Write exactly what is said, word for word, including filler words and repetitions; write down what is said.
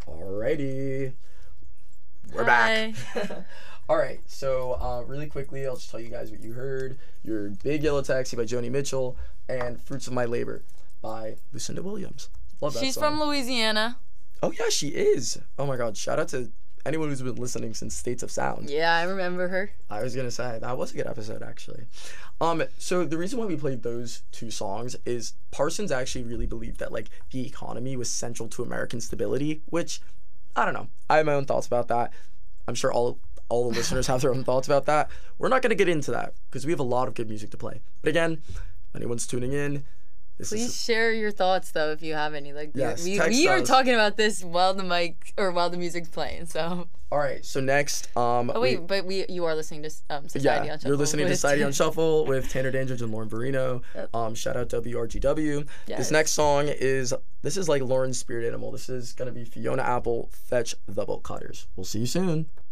Alrighty. We're Hi. back. All right, so uh, really quickly, I'll just tell you guys what you heard. You heard Big Yellow Taxi by Joni Mitchell and Fruits of My Labor by Lucinda Williams. Love that She's song. from Louisiana. Oh, yeah, she is. Oh, my God. Shout out to anyone who's been listening since States of Sound. Yeah, I remember her. I was going to say, that was a good episode, actually. Um, so the reason why we played those two songs is Parsons actually really believed that, like, the economy was central to American stability, which, I don't know. I have my own thoughts about that. I'm sure all all the listeners have their own thoughts about that. We're not going to get into that because we have a lot of good music to play. But again, if anyone's tuning in, this Please is... share your thoughts though if you have any. Like Yes, we text we are us. talking about this while the mic or while the music's playing. So. All right, so next... Um, Oh wait, we, but we you are listening to um, Society yeah, on Shuffle. you're listening to with- Society on Shuffle with Tanner Dandridge and Lauren Verino. Yep. Um, shout out W R G W. Yes. This next song is... This is like Lauren's spirit animal. This is going to be Fiona Apple, Fetch the Bolt Cutters. We'll see you soon.